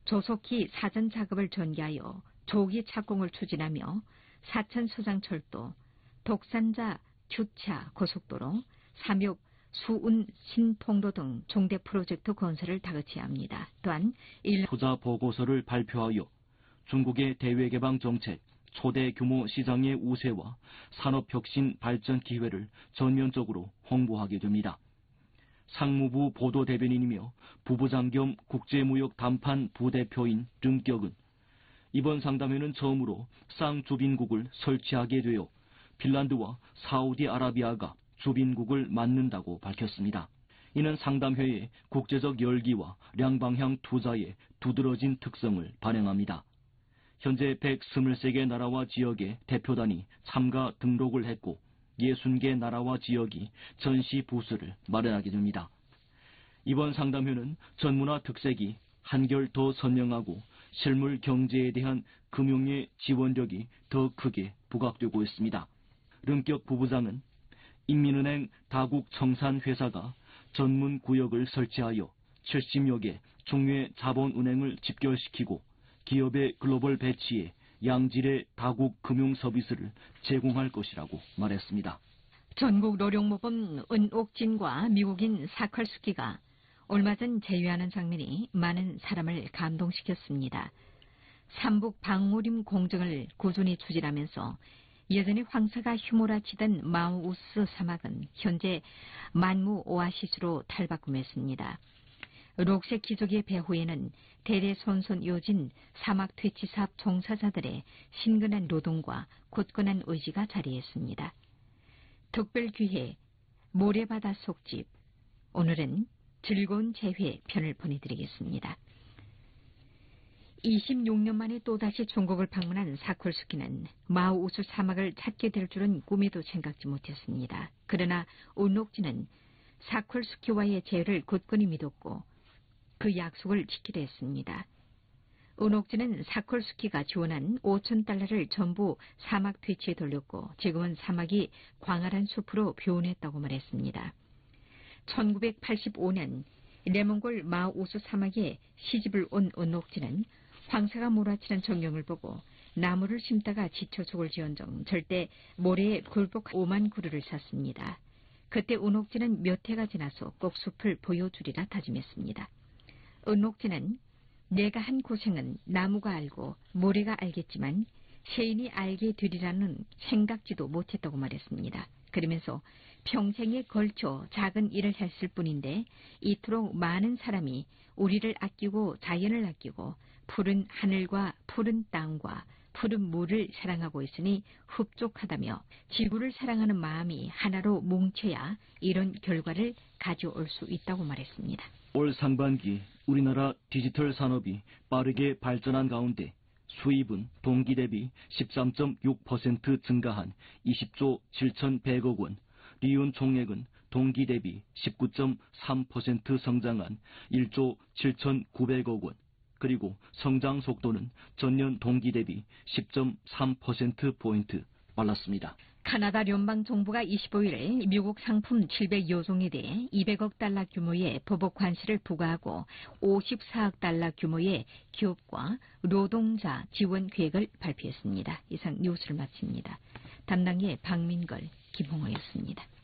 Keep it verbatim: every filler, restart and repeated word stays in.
조속히 사전 작업을 전개하여 조기 착공을 추진하며 사천서장철도, 독산자 규차 고속도로, 삼육 수운 신통로 등 중대 프로젝트 건설을 다그쳐야 합니다. 또한 일... 투자 보고서를 발표하여 중국의 대외개방 정책, 초대 규모 시장의 우세와 산업혁신 발전 기회를 전면적으로 홍보하게 됩니다. 상무부 보도대변인이며 부부장 겸 국제무역 담판 부대표인 름격은 이번 상담회는 처음으로 쌍주빈국을 설치하게 되어 핀란드와 사우디아라비아가 주빈국을 맡는다고 밝혔습니다. 이는 상담회의 국제적 열기와 양방향 투자의 두드러진 특성을 반영합니다. 현재 백이십삼 개 나라와 지역의 대표단이 참가 등록을 했고 육십 개 나라와 지역이 전시 부스를 마련하게 됩니다. 이번 상담회는 전문화 특색이 한결 더 선명하고 실물 경제에 대한 금융의 지원력이 더 크게 부각되고 있습니다. 름격 부부장은 인민은행 다국 청산회사가 전문 구역을 설치하여 칠십여 개 중외 자본은행을 집결시키고 기업의 글로벌 배치에 양질의 다국 금융 서비스를 제공할 것이라고 말했습니다. 전국 노령모범 은옥진과 미국인 사컬스키가 얼마 전 제휴하는 장면이 많은 사람을 감동시켰습니다. 삼북 방오림 공정을 꾸준히 추진하면서 예전에 황사가 휘몰아치던 마우우스 사막은 현재 만무 오아시스로 탈바꿈했습니다. 록색 기족의 배후에는 대대손손 이어진 사막 퇴치사업 종사자들의 신근한 노동과 굳건한 의지가 자리했습니다. 특별기회 모래바다 속집, 오늘은 즐거운 재회 편을 보내드리겠습니다. 이십육 년 만에 또다시 중국을 방문한 사콜스키는 마우우스 사막을 찾게 될 줄은 꿈에도 생각지 못했습니다. 그러나 운옥진은 사콜스키와의 재회를 굳건히 믿었고 그 약속을 지키려 했습니다. 은옥진은 사콜스키가 지원한 오천 달러를 전부 사막 퇴치에 돌렸고 지금은 사막이 광활한 숲으로 변했다고 말했습니다. 천구백팔십오 년 레몬골 마우우스 사막에 시집을 온 은옥진은 황사가 몰아치는 전경을 보고 나무를 심다가 지쳐 죽을 지언정 절대 모래에 굴복 오만 그루를 샀습니다. 그때 은옥진은 몇 해가 지나서 꼭 숲을 보여주리라 다짐했습니다. 은옥진은 내가 한 고생은 나무가 알고 모래가 알겠지만 세인이 알게 되리라는 생각지도 못했다고 말했습니다. 그러면서 평생에 걸쳐 작은 일을 했을 뿐인데 이토록 많은 사람이 우리를 아끼고 자연을 아끼고 푸른 하늘과 푸른 땅과 푸른 물을 사랑하고 있으니 흡족하다며 지구를 사랑하는 마음이 하나로 뭉쳐야 이런 결과를 가져올 수 있다고 말했습니다. 올 상반기 우리나라 디지털 산업이 빠르게 발전한 가운데 수입은 동기 대비 십삼 점 육 퍼센트 증가한 이십조 칠천백억 원, 리온 총액은 동기 대비 십구 점 삼 퍼센트 성장한 일조 칠천구백억 원, 그리고 성장 속도는 전년 동기 대비 십 점 삼 퍼센트 포인트 빨랐습니다. 카나다聯邦정부가 이십오일 미국 상품 칠백여 종에 대해 이백억 달러 규모의 보복 관세를 부과하고 오십사억 달러 규모의 기업과 노동자 지원 계획을 발표했습니다. 이상 뉴스를 마칩니다. 담당의 박민걸, 김홍호였습니다.